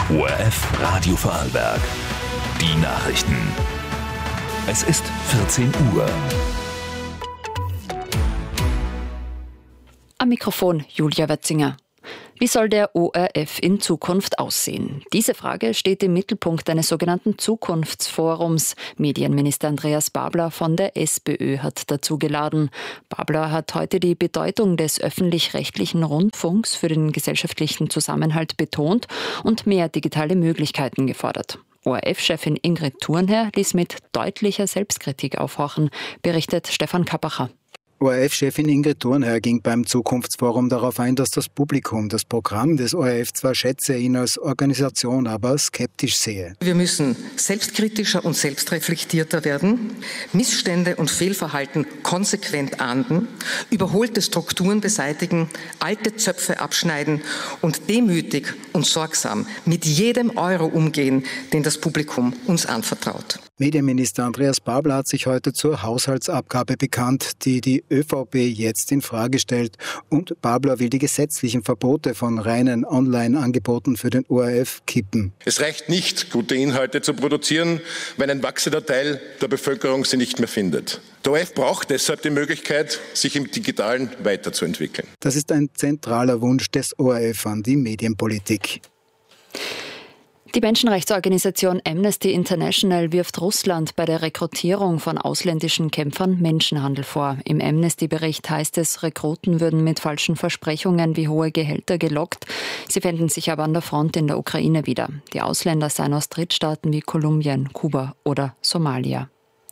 ORF Radio Vorarlberg. Die Nachrichten. Es ist 14 Uhr. Am Mikrofon Julia Wetzinger. Wie soll der ORF in Zukunft aussehen? Diese Frage steht im Mittelpunkt eines sogenannten Zukunftsforums. Medienminister Andreas Babler von der SPÖ hat dazu geladen. Babler hat heute die Bedeutung des öffentlich-rechtlichen Rundfunks für den gesellschaftlichen Zusammenhalt betont und mehr digitale Möglichkeiten gefordert. ORF-Chefin Ingrid Thurnherr ließ mit deutlicher Selbstkritik aufhorchen, berichtet Stefan Kappacher. ORF-Chefin Ingrid Thurnherr ging beim Zukunftsforum darauf ein, dass das Publikum das Programm des ORF zwar schätze, ihn als Organisation aber skeptisch sehe. Wir müssen selbstkritischer und selbstreflektierter werden, Missstände und Fehlverhalten konsequent ahnden, überholte Strukturen beseitigen, alte Zöpfe abschneiden und demütig und sorgsam mit jedem Euro umgehen, den das Publikum uns anvertraut. Medienminister Andreas Babler hat sich heute zur Haushaltsabgabe bekannt, die ÖVP jetzt in Frage stellt. Und Babler will die gesetzlichen Verbote von reinen Online-Angeboten für den ORF kippen. Es reicht nicht, gute Inhalte zu produzieren, wenn ein wachsender Teil der Bevölkerung sie nicht mehr findet. Der ORF braucht deshalb die Möglichkeit, sich im Digitalen weiterzuentwickeln. Das ist ein zentraler Wunsch des ORF an die Medienpolitik. Die Menschenrechtsorganisation Amnesty International wirft Russland bei der Rekrutierung von ausländischen Kämpfern Menschenhandel vor. Im Amnesty-Bericht heißt es, Rekruten würden mit falschen Versprechungen wie hohe Gehälter gelockt. Sie fänden sich aber an der Front in der Ukraine wieder. Die Ausländer seien aus Drittstaaten wie Kolumbien, Kuba oder Somalia.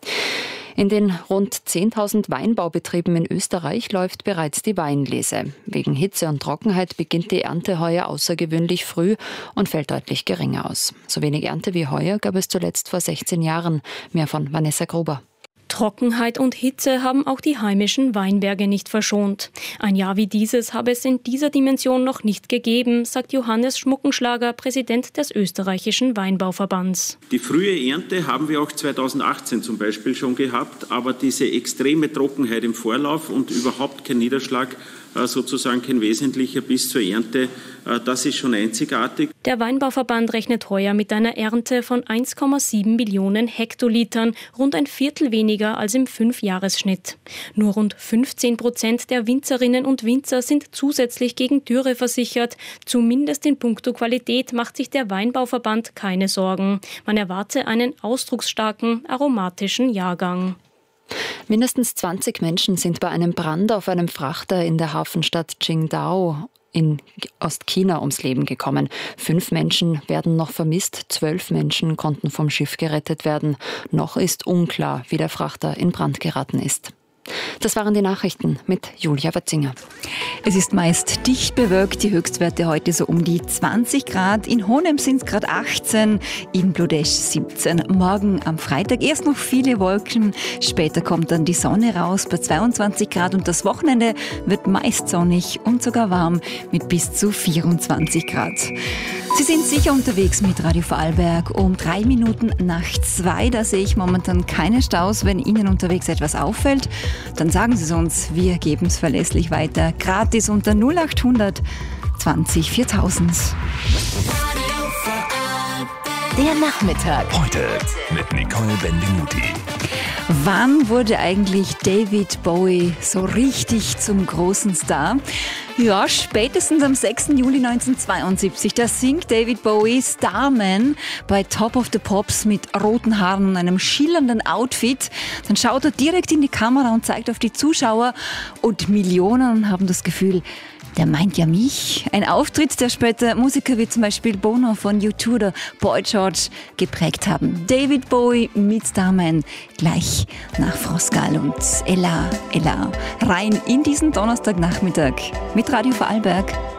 In den rund 10.000 Weinbaubetrieben in Österreich läuft bereits die Weinlese. Wegen Hitze und Trockenheit beginnt die Ernte heuer außergewöhnlich früh und fällt deutlich geringer aus. So wenig Ernte wie heuer gab es zuletzt vor 16 Jahren. Mehr von Vanessa Gruber. Trockenheit und Hitze haben auch die heimischen Weinberge nicht verschont. Ein Jahr wie dieses habe es in dieser Dimension noch nicht gegeben, sagt Johannes Schmuckenschlager, Präsident des österreichischen Weinbauverbands. Die frühe Ernte haben wir auch 2018 zum Beispiel schon gehabt, aber diese extreme Trockenheit im Vorlauf und überhaupt kein Niederschlag, sozusagen kein wesentlicher bis zur Ernte, das ist schon einzigartig. Der Weinbauverband rechnet heuer mit einer Ernte von 1,7 Millionen Hektolitern, rund ein Viertel weniger als im 5-Jahresschnitt. Nur rund 15% der Winzerinnen und Winzer sind zusätzlich gegen Dürre versichert. Zumindest in puncto Qualität macht sich der Weinbauverband keine Sorgen. Man erwarte einen ausdrucksstarken, aromatischen Jahrgang. Mindestens 20 Menschen sind bei einem Brand auf einem Frachter in der Hafenstadt Qingdao in Ostchina ums Leben gekommen. 5 Menschen werden noch vermisst, 12 Menschen konnten vom Schiff gerettet werden. Noch ist unklar, wie der Frachter in Brand geraten ist. Das waren die Nachrichten mit Julia Wetzinger. Es ist meist dicht bewölkt, die Höchstwerte heute so um die 20 Grad. In Hohenems sind es gerade 18, in Bludesch 17. Morgen am Freitag erst noch viele Wolken, später kommt dann die Sonne raus bei 22 Grad und das Wochenende wird meist sonnig und sogar warm mit bis zu 24 Grad. Sie sind sicher unterwegs mit Radio Vorarlberg um 3 Minuten nach 2. Da sehe ich momentan keine Staus. Wenn Ihnen unterwegs etwas auffällt, dann sagen Sie es uns. Wir geben es verlässlich weiter. Gratis unter 0800 20 4000. Der Nachmittag. Heute mit Nicole Benvenuti. Wann wurde eigentlich David Bowie so richtig zum großen Star? Ja, spätestens am 6. Juli 1972. Da singt David Bowie Starman bei Top of the Pops mit roten Haaren und einem schillernden Outfit. Dann schaut er direkt in die Kamera und zeigt auf die Zuschauer und Millionen haben das Gefühl, der meint ja mich. Ein Auftritt, der später Musiker wie zum Beispiel Bono von U2 oder Boy George geprägt haben. David Bowie mit Starman gleich nach Frosgal und Ella rein in diesen Donnerstagnachmittag mit Radio Vorarlberg.